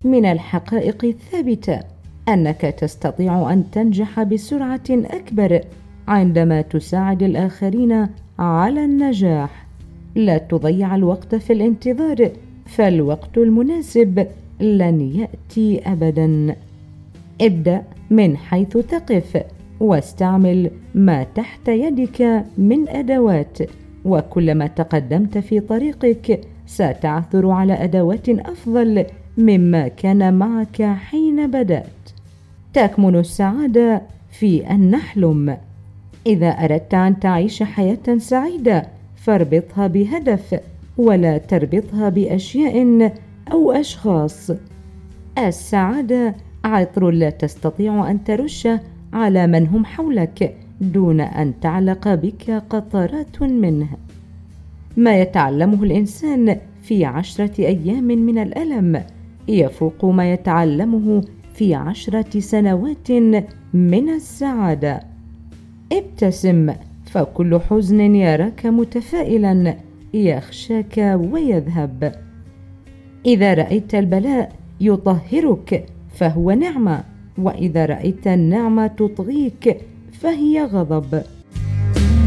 من الحقائق الثابتة أنك تستطيع أن تنجح بسرعة أكبر عندما تساعد الآخرين على النجاح. لا تضيع الوقت في الانتظار، فالوقت المناسب لن يأتي أبدا. ابدأ من حيث تقف، واستعمل ما تحت يدك من أدوات، وكلما تقدمت في طريقك ستعثر على أدوات أفضل مما كان معك حين بدأت. تكمن السعادة في أن نحلم. إذا أردت أن تعيش حياة سعيدة فاربطها بهدف، ولا تربطها بأشياء أو أشخاص. السعادة عطر لا تستطيع أن ترشه على من هم حولك دون أن تعلق بك قطرات منه. ما يتعلمه الإنسان في 10 أيام من الألم يفوق ما يتعلمه في 10 سنوات من السعادة. ابتسم، فكل حزن يراك متفائلا يخشاك ويذهب. إذا رأيت البلاء يطهرك فهو نعمة، وإذا رأيت النعمة تطغيك فهي غضب.